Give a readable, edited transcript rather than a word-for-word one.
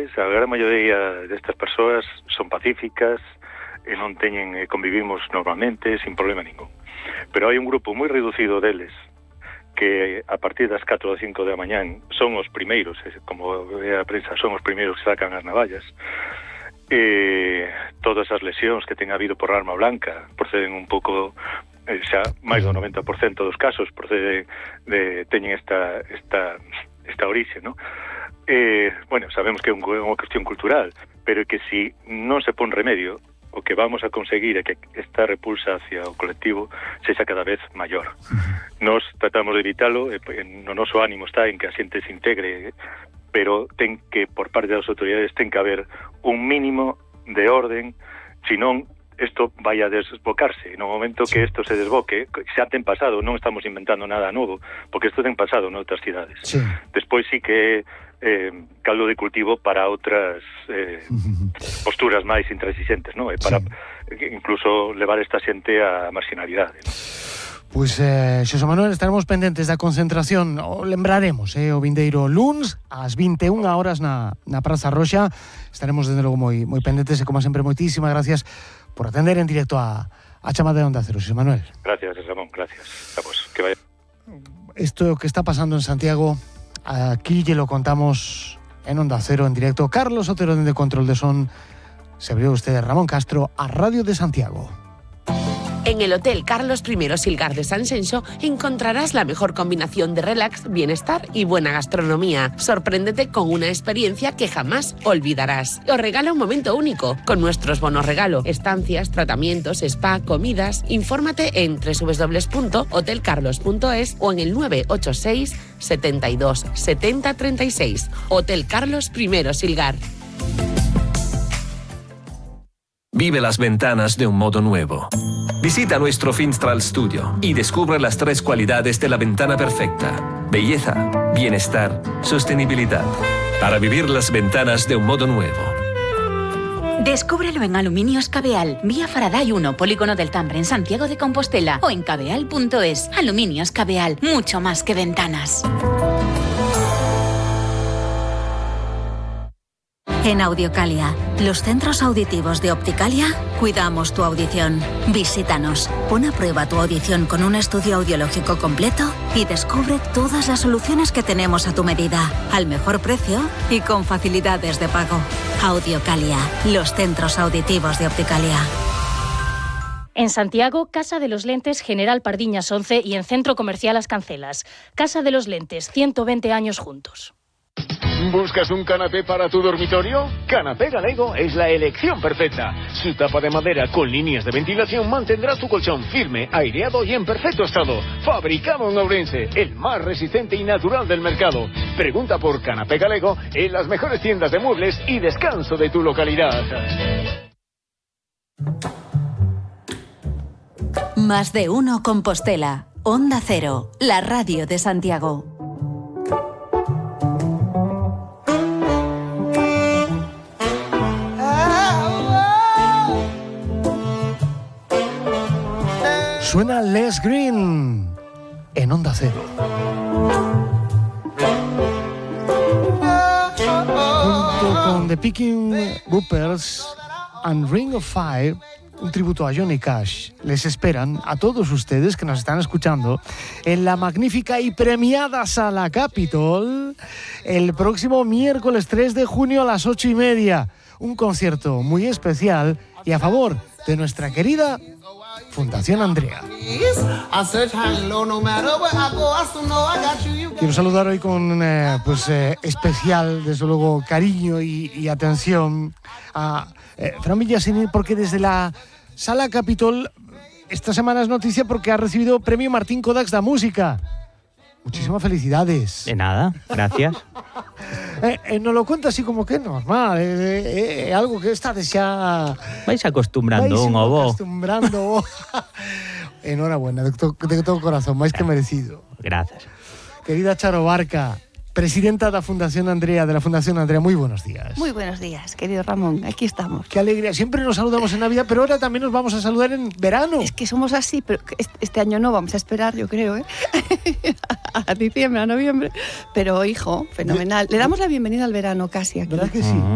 deles, a gran maioría destas persoas son pacíficas e non convivimos normalmente sin problema ningún. Pero hai un grupo moi reducido deles que a partir das 4 ou 5 da mañán son os primeiros, como ve a prensa, son os primeiros que sacan as navallas. Todas as lesións que ten habido por arma blanca proceden un pouco, xa máis do 90% dos casos teñen esta orixe, ¿no? Bueno, sabemos que é unha cuestión cultural, pero que si non se pon remedio, o que vamos a conseguir é que esta repulsa hacia o colectivo sexa cada vez maior. Nos tratamos de evitalo, no noso ánimo está en que a xente se integre, pero ten que, por parte das autoridades, ten que haber un mínimo de orden, senón isto vai a desbocarse. No momento que isto se desboque, xa ten pasado, non estamos inventando nada novo, porque isto ten pasado noutras cidades. Sí. Despois sí que caldo de cultivo para outras posturas máis intransigentes, ¿no? Para incluso levar esta xente á marginalidade, ¿no? Pois, Xosé Manuel, estaremos pendentes da concentración, o lembraremos, o vindeiro luns ás 21 horas na Praza Roxa. Estaremos, desde logo, moi pendentes, e, como sempre, moitísimas gracias por atender en directo a chamada de Onda Cero, Xosé Manuel. Gracias, Ramón, gracias a vos. Que vaya. Esto que está pasando en Santiago, aquí lle lo contamos en Onda Cero, en directo. Carlos Otero, de Control de Son. Se abrió usted, Ramón Castro, a Radio de Santiago. En el Hotel Carlos I Silgar de San Xenxo encontrarás la mejor combinación de relax, bienestar y buena gastronomía. Sorpréndete con una experiencia que jamás olvidarás. Os regala un momento único con nuestros bonos regalo, estancias, tratamientos, spa, comidas. Infórmate en www.hotelcarlos.es o en el 986 72 70 36. Hotel Carlos I Silgar. Vive las ventanas de un modo nuevo. Visita nuestro Finstral Studio y descubre las 3 cualidades de la ventana perfecta: belleza, bienestar, sostenibilidad. Para vivir las ventanas de un modo nuevo. Descúbrelo en Aluminios Cabeal, vía Faraday 1, Polígono del Tambre, en Santiago de Compostela, o en cabeal.es. Aluminios Cabeal, mucho más que ventanas. En Audiocalia, los centros auditivos de Opticalia, cuidamos tu audición. Visítanos, pon a prueba tu audición con un estudio audiológico completo y descubre todas las soluciones que tenemos a tu medida, al mejor precio y con facilidades de pago. Audiocalia, los centros auditivos de Opticalia. En Santiago, Casa de los Lentes General Pardiñas 11 y en Centro Comercial Las Cancelas. Casa de los Lentes, 120 años juntos. ¿Buscas un canapé para tu dormitorio? Canapé Galego es la elección perfecta. Su tapa de madera con líneas de ventilación mantendrá tu colchón firme, aireado y en perfecto estado. Fabricado en Ourense, el más resistente y natural del mercado. Pregunta por Canapé Galego en las mejores tiendas de muebles y descanso de tu localidad. Más de uno Compostela. Onda Cero, la radio de Santiago. Suena Les Green en Onda Cero. Junto con The Picking Whoopers and Ring of Fire, un tributo a Johnny Cash, les esperan a todos ustedes que nos están escuchando en la magnífica y premiada Sala Capitol el próximo miércoles 3 de junio a las 8:30. Un concierto muy especial y a favor de nuestra querida Fundación Andrea. Quiero saludar hoy con especial, desde luego, cariño y atención a Fran Villasini, porque desde la Sala Capitol esta semana es noticia porque ha recibido premio Martín Kodaks da Música. Muchísimas felicidades. De nada, gracias. Nos lo cuenta así como que normal, algo que está ya... Vais acostumbrando un obo. Enhorabuena, de todo corazón, más que merecido. Gracias. Querida Charo Barca, presidenta de la Fundación Andrea, muy buenos días. Muy buenos días, querido Ramón, aquí estamos. Qué alegría, siempre nos saludamos en Navidad, pero ahora también nos vamos a saludar en verano. Es que somos así, pero este año no, vamos a esperar, yo creo, a diciembre, a noviembre, pero hijo, fenomenal. Le damos la bienvenida al verano casi aquí. ¿Verdad que sí?